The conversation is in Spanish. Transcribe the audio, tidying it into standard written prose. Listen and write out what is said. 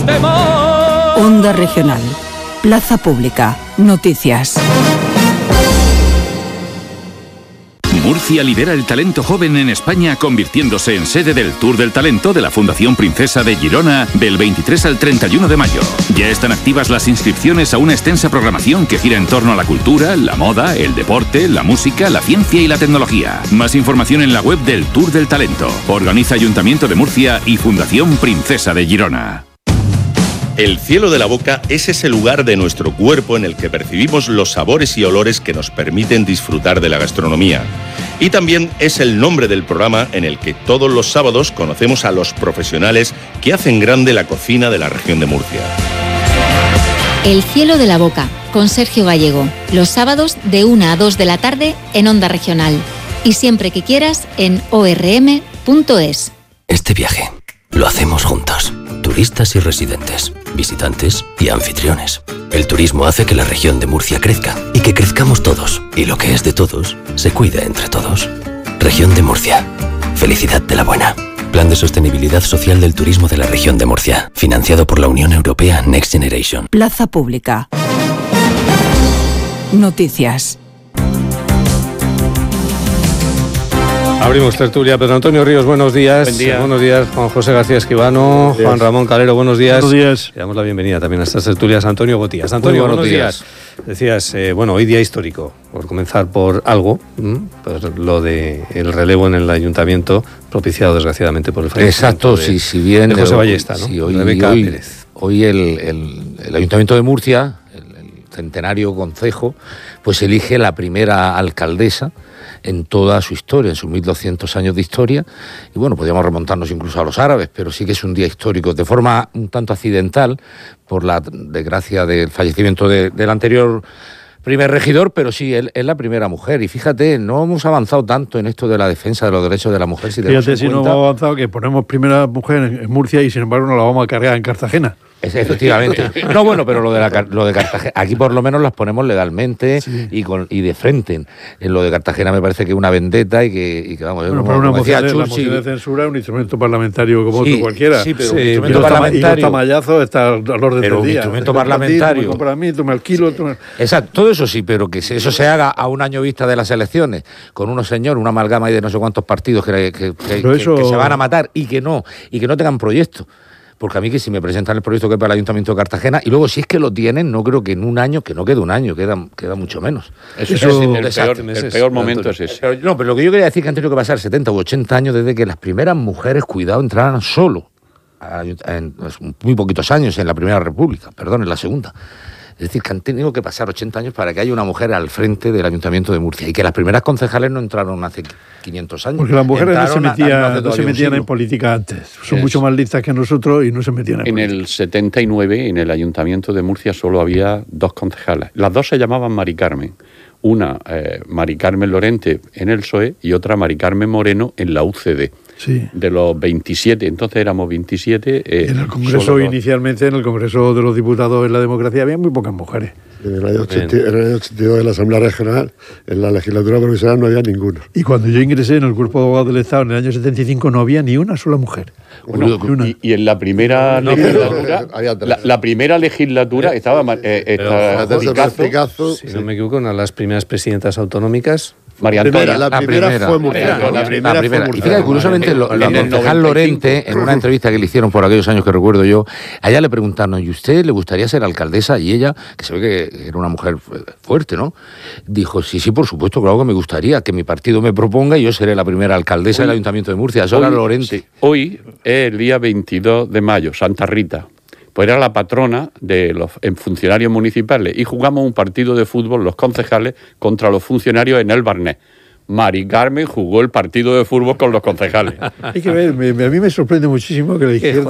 demás. Onda Regional. Plaza Pública. Noticias. Murcia lidera el talento joven en España, convirtiéndose en sede del Tour del Talento de la Fundación Princesa de Girona del 23 al 31 de mayo. Ya están activas las inscripciones a una extensa programación que gira en torno a la cultura, la moda, el deporte, la música, la ciencia y la tecnología. Más información en la web del Tour del Talento. Organiza Ayuntamiento de Murcia y Fundación Princesa de Girona. El cielo de la boca es ese lugar de nuestro cuerpo en el que percibimos los sabores y olores que nos permiten disfrutar de la gastronomía. Y también es el nombre del programa en el que todos los sábados conocemos a los profesionales que hacen grande la cocina de la región de Murcia. El cielo de la boca, con Sergio Gallego. Los sábados de 1 a 2 de la tarde en Onda Regional. Y siempre que quieras en orm.es. Este viaje lo hacemos juntos. Turistas y residentes, visitantes y anfitriones. El turismo hace que la región de Murcia crezca y que crezcamos todos. Y lo que es de todos, se cuida entre todos. Región de Murcia. Felicidad de la buena. Plan de Sostenibilidad Social del Turismo de la Región de Murcia. Financiado por la Unión Europea Next Generation. Plaza Pública. Noticias. Abrimos tertulia. Pedro Antonio Ríos, buenos días. Buen día. Buenos días, Juan José García Esquivano, Juan Ramón Calero, buenos días. Buenos días. Le damos la bienvenida también a estas tertulias a Antonio Botías. Antonio, buenos días. Decías, hoy día histórico, por comenzar por algo, pues lo de el relevo en el ayuntamiento, propiciado desgraciadamente por el fallecimiento si bien de José Ballesta, ¿no? Sí, Rebeca Pérez. Hoy el Ayuntamiento de Murcia, el centenario concejo, pues elige la primera alcaldesa en toda su historia, en sus 1200 años de historia. Y bueno, podríamos remontarnos incluso a los árabes, pero sí que es un día histórico, de forma un tanto accidental, por la desgracia del fallecimiento del anterior primer regidor, pero sí, él es la primera mujer. Y fíjate, no hemos avanzado tanto en esto de la defensa de los derechos de la mujer. Fíjate si no hemos avanzado, que ponemos primera mujer en Murcia y sin embargo no la vamos a cargar en Cartagena. Efectivamente. No, bueno, pero lo de Cartagena, aquí por lo menos las ponemos legalmente, sí, y de frente. En lo de Cartagena me parece que es una vendetta y que vamos... Bueno, pero una moción de censura es un instrumento parlamentario como otro cualquiera. Sí, pero un instrumento parlamentario... Y los tamallazos está al orden del día. Un instrumento parlamentario... Tú me compras a mí, tú me alquilo... Exacto, todo eso sí, pero que eso se haga a un año vista de las elecciones, con unos señores, una amalgama ahí de no sé cuántos partidos que se van a matar y que no tengan proyecto. Porque a mí que si me presentan el proyecto que es para el Ayuntamiento de Cartagena, y luego si es que lo tienen, no creo que en un año, que no quede un año, queda mucho menos. Eso es el peor momento es ese. Pero lo que yo quería decir es que han tenido que pasar 70 u 80 años desde que las primeras mujeres, entraran solo, en muy poquitos años, en la Primera República, en la Segunda. Es decir, que han tenido que pasar 80 años para que haya una mujer al frente del Ayuntamiento de Murcia y que las primeras concejales no entraron hace 500 años. Porque las mujeres no se metían en política antes. Son mucho más listas que nosotros y no se metían en política. En el 79, en el Ayuntamiento de Murcia, solo había 2 concejales. Las 2 se llamaban Mari Carmen. Una, Mari Carmen Lorente en el PSOE y otra, Mari Carmen Moreno en la UCD. Sí. De los 27, entonces éramos 27. En el Congreso, inicialmente, en el Congreso de los Diputados en la democracia, había muy pocas mujeres. En el año 82, en la Asamblea Regional, en la legislatura provisional, no había ninguno. Y cuando yo ingresé en el Cuerpo de Abogados del Estado en el año 75, no había ni una sola mujer. Y en la primera legislatura, la primera legislatura estaba Picazo, si no me equivoco, una de las primeras presidentas autonómicas. María Antonia. La primera fue Murcia. Y fíjate, curiosamente, la concejal Lorente, en una entrevista que le hicieron por aquellos años que recuerdo yo, a ella le preguntaron, ¿y usted le gustaría ser alcaldesa? Y ella, que se ve que era una mujer fuerte, ¿no? Dijo, sí, por supuesto, claro que me gustaría que mi partido me proponga y yo seré la primera alcaldesa del Ayuntamiento de Murcia. Eso era Lorente. Sí, hoy es el día 22 de mayo, Santa Rita. Pues era la patrona de los funcionarios municipales y jugamos un partido de fútbol, los concejales, contra los funcionarios en el Barnet. Mari Carmen jugó el partido de fútbol con los concejales. Hay que ver, a mí me sorprende muchísimo que la izquierda